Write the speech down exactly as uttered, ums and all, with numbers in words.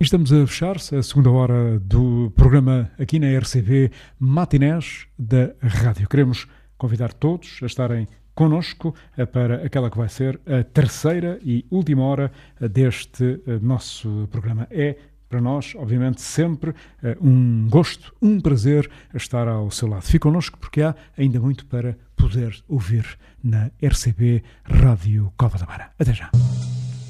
Estamos a fechar-se a segunda hora do programa aqui na R C B Matinés da Rádio. Queremos convidar todos a estarem connosco para aquela que vai ser a terceira e última hora deste nosso programa. É para nós, obviamente, sempre um gosto, um prazer estar ao seu lado. Fique connosco porque há ainda muito para poder ouvir na R C B Rádio Cova da Beira. Até já.